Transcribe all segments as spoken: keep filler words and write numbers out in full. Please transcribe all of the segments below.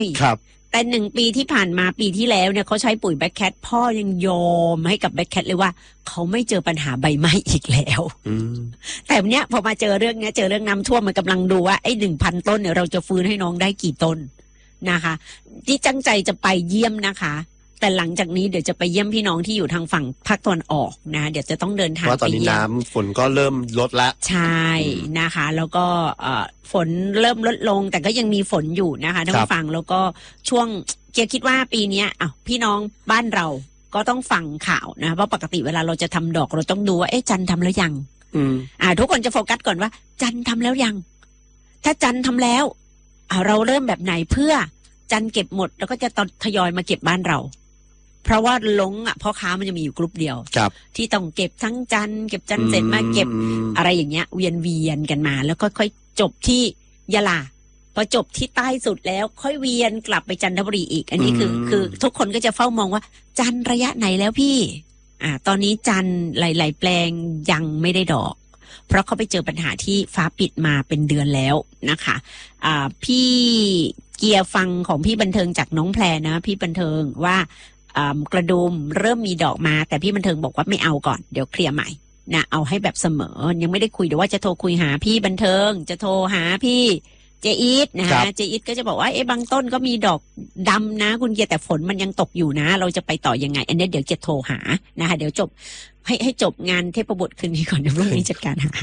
ครับแต่หนึ่งปีที่ผ่านมาปีที่แล้วเนี่ยเขาใช้ปุ๋ยแบล็คแคทพ่อยังยอมให้กับแบล็คแคทเลยว่าเขาไม่เจอปัญหาใบไหม้อีกแล้วแต่เนี้ยพอมาเจอเรื่องเนี้ยเจอเรื่องน้ำท่วมมันกำลังดูว่าไอ้หนึ่งพันต้นเนี่ยเราจะฟื้นให้น้องได้กี่ต้นนะคะที่จังใจจะไปเยี่ยมนะคะแต่หลังจากนี้เดี๋ยวจะไปเยี่ยมพี่น้องที่อยู่ทางฝั่งภาคตะวันออกนะเดี๋ยวจะต้องเดินทางไปเยี่ยมเพราะตอนนี้น้ำฝนก็เริ่มลดละใช่นะคะแล้วก็ฝนเริ่มลดลงแต่ก็ยังมีฝนอยู่นะคะท่านผู้ฟังแล้วก็ช่วงเกียร์คิดว่าปีนี้อ้าวพี่น้องบ้านเราก็ต้องฟังข่าวนะเพราะปกติเวลาเราจะทำดอกเราต้องดูว่าเอ๊ะจันทำแล้วยังอืมอ่าทุกคนจะโฟกัสก่อนว่าจันทำแล้วยังถ้าจันทำแล้วอ่าเราเริ่มแบบไหนเพื่อจันเก็บหมดแล้วก็จะทยอยมาเก็บบ้านเราเพราะว่าลงอ่ะพ่อค้ามันจะมีอยู่กลุ่มเดียวที่ต้องเก็บทั้งจันเก็บจันเสร็จมาเก็บอะไรอย่างเงี้ยเวียนเวียนกันมาแล้วก็ค่อยจบที่ยะลาพอจบที่ใต้สุดแล้วค่อยเวียนกลับไปจันทบุรีอีกอันนี้คือคือทุกคนก็จะเฝ้ามองว่าจันระยะไหนแล้วพี่อ่าตอนนี้จันหลายๆแปลงยังไม่ได้ดอกเพราะเขาไปเจอปัญหาที่ฟ้าปิดมาเป็นเดือนแล้วนะคะอ่าพี่เกียร์ฟังของพี่บันเทิงจากน้องแพรนะพี่บันเทิงว่ากระดุมเริ่มมีดอกมาแต่พี่บันเทิงบอกว่าไม่เอาก่อนเดี๋ยวเคลียร์ใหม่นะเอาให้แบบเสมอยังไม่ได้คุยเดี๋ยวว่าจะโทรคุยหาพี่บันเทิงจะโทรหาพี่เจอีทนะฮะเจอีทก็จะบอกว่าเอ๊ะบางต้นก็มีดอกดำนะคุณเกียร์แต่ฝนมันยังตกอยู่นะเราจะไปต่อยังไงอันนี้เดี๋ยวจะโทรหานะคะเดี๋ยวจบให้ให้จบงานเทพบุตรคืนนี้ก่อนเดี๋ยวพรุ่งนี้จัดการหา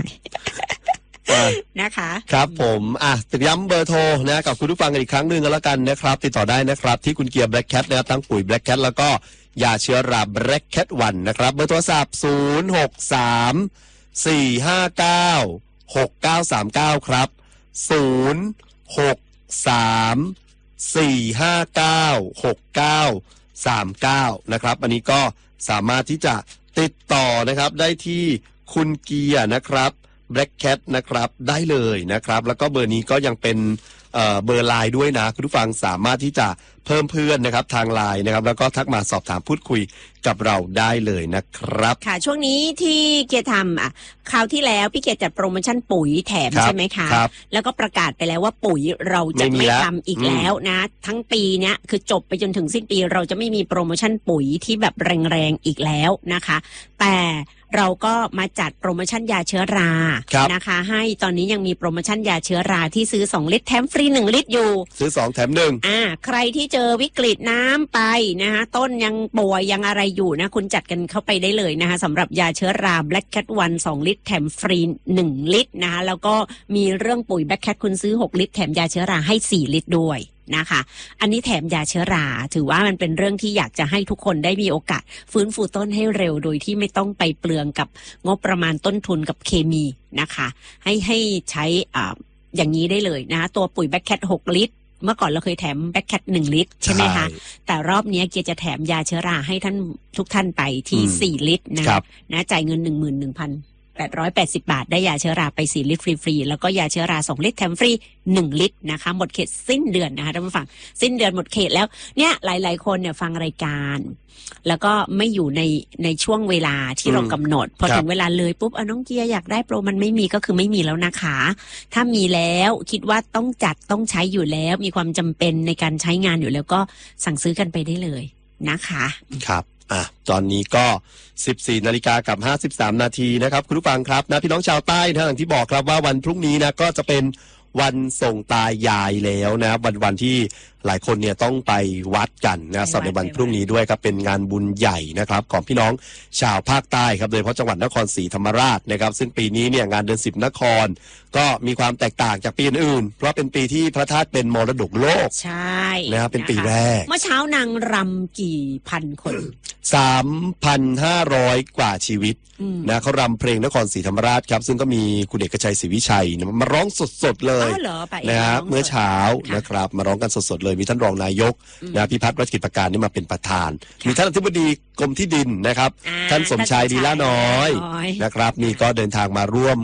นะคะครับผมอ่ะย้ำเบอร์โทรนะกับคุณผู้ฟังกันอีกครั้งหนึ่งก็แล้วกันนะครับติดต่อได้นะครับที่คุณเกียร์แบล็คแคทนะครับทั้งปุ๋ยแบล็คแคทแล้วก็ยาเชื้อราแบล็คแคทวันนะครับเบอร์โทรศัพท์ศูนย์หกสามสี่ห้าเก้าหกเก้าสามเก้าครับศูนย์หกสามสี่ห้าเก้าหกเก้าสามเก้านะครับอันนี้ก็สามารถที่จะติดต่อนะครับได้ที่คุณเกียร์นะครับแบล็คแคทนะครับได้เลยนะครับแล้วก็เบอร์นี้ก็ยังเป็นเอ่อเบอร์ไลน์ด้วยนะคุณผู้ฟังสามารถที่จะเพิ่มเพื่อนนะครับทางไลน์นะครับแล้วก็ทักมาสอบถามพูดคุยกับเราได้เลยนะครับค่ะช่วงนี้ที่เกียร์ทำอ่ะคราวที่แล้วพี่เกียร์จัดโปรโมชั่นปุ๋ยแถมใช่ไหมคะแล้วก็ประกาศไปแล้วว่าปุ๋ยเราจะไม่ทำอีกแล้วนะทั้งปีเนี้ยคือจบไปจนถึงสิ้นปีเราจะไม่มีโปรโมชั่นปุ๋ยที่แบบแรงๆอีกแล้วนะคะแต่เราก็มาจัดโปรโมชั่นยาเชื้อรานะคะให้ตอนนี้ยังมีโปรโมชั่นยาเชื้อราที่ซื้อสองลิตรแถมฟรีหนึ่งลิตรอยู่ซื้อสองแถมหนึ่งอ่าใครที่เจอวิกฤตน้ำไปนะคะต้นยังป่วยยังอะไรอยู่นะคุณจัดกันเข้าไปได้เลยนะคะสำหรับยาเชื้อรา Black Cat วันสองลิตรแถมฟรีหนึ่งลิตรนะคะแล้วก็มีเรื่องปุ๋ย Black Cat คุณซื้อหกลิตรแถมยาเชื้อราให้สี่ลิตรด้วยนะคะอันนี้แถมยาเชื้อราถือว่ามันเป็นเรื่องที่อยากจะให้ทุกคนได้มีโอกาสฟื้นฟูต้นให้เร็วโดยที่ไม่ต้องไปเปลืองกับงบประมาณต้นทุนกับเคมีนะคะให้ให้ใช้อ่าอย่างนี้ได้เลยนะตัวปุ๋ย Black Cat หกลิตรเมื่อก่อนเราเคยแถมแบล็คแคทหนึ่งลิตรใช่ไหมคะแต่รอบนี้เกียร์จะแถมยาเชื้อราให้ท่านทุกท่านไปที่สี่ลิตรนะนะจ่ายเงิน หนึ่งหมื่นหนึ่งพันแปดร้อยแปดสิบ บาทได้ยาเชื้อราไปสี่ลิตรฟรีๆแล้วก็ยาเชื้อราสองลิตรแถมฟรีหนึ่งลิตรนะคะหมดเขตสิ้นเดือนนะคะท่านผู้ฟังสิ้นเดือนหมดเขตแล้วเนี่ยหลายๆคนเนี่ยฟังรายการแล้วก็ไม่อยู่ในในช่วงเวลาที่เรากำหนดพอถึงเวลาเลยปุ๊บเอาน้องเกียร์อยากได้โปรมันไม่มีก็คือไม่มีแล้วนะคะถ้ามีแล้วคิดว่าต้องจัดต้องใช้อยู่แล้วมีความจำเป็นในการใช้งานอยู่แล้วก็สั่งซื้อกันไปได้เลยนะคะครับอ่ะตอนนี้ก็สิบสี่นาฬิกากับห้าสิบสามนาทีนะครับคุณผู้ฟังครับนะพี่น้องชาวใต้นะอย่างที่บอกครับว่าวันพรุ่งนี้นะก็จะเป็นวันส่งตายายแล้วนะวันวันที่หลายคนเนี่ยต้องไปวัดกันนะสำหรับในวันพรุ่งนี้ด้วยครับเป็นงานบุญใหญ่นะครับของพี่น้องชาวภาคใต้ครับโดยเฉพาะจังหวัดนครศรีธรรมราชนะครับซึ่งปีนี้เนี่ยงานเดือนสิบนครก็มีความแตกต่างจากปีอื่นเพราะเป็นปีที่พระธาตุเป็นมรดกโลกใช่นะครับเป็นปีแรกเมื่อเช้านางรำกี่พันคนสามพันห้าร้อย กว่าชีวิตนะเขารำเพลงนครศรีธรรมราชครับซึ่งก็มีคุณเอกชัยศรีวิชัยมาร้องสดๆเลยนะฮะเมื่อเช้านะครับมาร้องกันสดๆเลยมีท่านรองนายกนะพิพัฒน์รัชกิจประการนี่มาเป็นประธานมีท่านอธิบดีกรมที่ดินนะครับท่านสมชายดีละน้อยนะครับนี่ก็เดินทางมาร่วม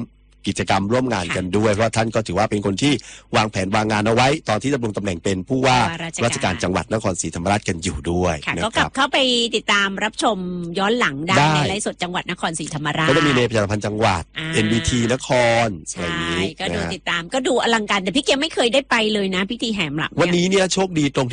กิจกรรมร่วมงานกันด้วยเพราะท่านก็ถือว่าเป็นคนที่วางแผนวางงานเอาไว้ตอนที่ดำรงตำแหน่งเป็นผู้ว่าราชการจังหวัดนครศรีธรรมราชกันอยู่ด้วยค่ะนะก็คกลัรับบ เข้าไปติดตามรับชมย้อนหลังได้ได้ในไลฟ์สดจังหวัดนครศรีธรรมราชก็จะมีในประชาสัมพันธ์จังหวัดอ่าเอ็น บี ที นครอะไรใช่อย่างนี้ก็ดูนะฮะติดตามก็ดูอลังการแต่พี่เกียร์ไม่เคยได้ไปเลยนะพิธีแห่หมลักวันนี้เนี่ยโชคดีตรง